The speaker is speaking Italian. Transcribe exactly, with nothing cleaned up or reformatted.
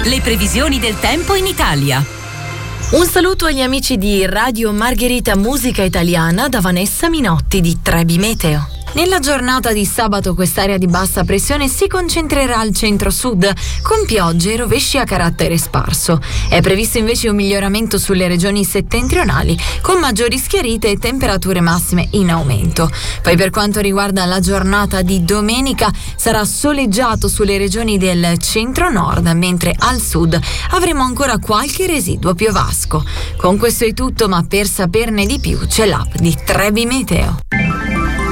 Le previsioni del tempo in Italia. Un saluto agli amici di Radio Margherita Musica Italiana da Vanessa Minotti di Trebi Meteo. Nella giornata di sabato quest'area di bassa pressione si concentrerà al centro-sud, con piogge e rovesci a carattere sparso. È previsto invece un miglioramento sulle regioni settentrionali, con maggiori schiarite e temperature massime in aumento. Poi per quanto riguarda la giornata di domenica, sarà soleggiato sulle regioni del centro-nord, mentre al sud avremo ancora qualche residuo piovasco. Con questo è tutto, ma per saperne di più c'è l'app di Trebi Meteo.